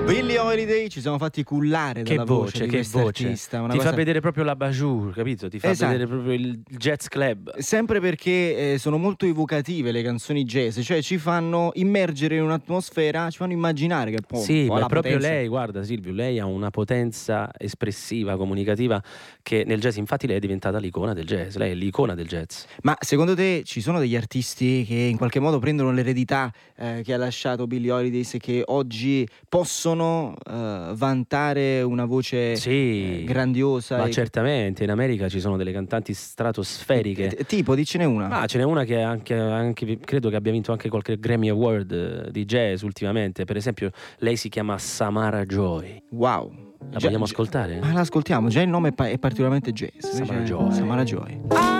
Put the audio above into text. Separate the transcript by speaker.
Speaker 1: Billie Holiday, ci siamo fatti cullare dalla voce di quest'artista.
Speaker 2: Ti fa vedere proprio la Bajou, capito? Ti fa
Speaker 1: Esatto.
Speaker 2: vedere proprio il jazz club.
Speaker 1: Sempre perché sono molto evocative le canzoni jazz, cioè ci fanno immergere in un'atmosfera, ci fanno immaginare che
Speaker 2: Sì, ma proprio
Speaker 1: potenza.
Speaker 2: lei, guarda Silvio, lei ha una potenza espressiva, comunicativa che nel jazz, infatti lei è diventata l'icona del jazz, lei è l'icona del jazz.
Speaker 1: Ma secondo te ci sono degli artisti che in qualche modo prendono l'eredità che ha lasciato Billie Holiday e che oggi possono vantare una voce grandiosa?
Speaker 2: Ma certamente, in America ci sono delle cantanti stratosferiche.
Speaker 1: Tipo, dicene una.
Speaker 2: Ma ce n'è una che anche credo che abbia vinto anche qualche Grammy Award di jazz ultimamente. Per esempio, lei si chiama Samara Joy.
Speaker 1: Wow.
Speaker 2: La vogliamo ascoltare?
Speaker 1: Ma l'ascoltiamo, già il nome è particolarmente jazz.
Speaker 2: Samara Joy.
Speaker 1: Samara Joy.